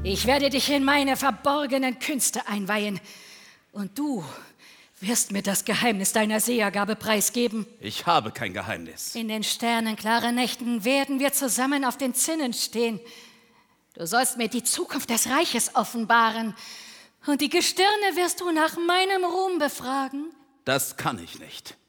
Ich werde dich in meine verborgenen Künste einweihen. Und du wirst mir das Geheimnis deiner Sehergabe preisgeben. Ich habe kein Geheimnis. In den sternenklaren Nächten werden wir zusammen auf den Zinnen stehen. Du sollst mir die Zukunft des Reiches offenbaren. Und die Gestirne wirst du nach meinem Ruhm befragen. Das kann ich nicht.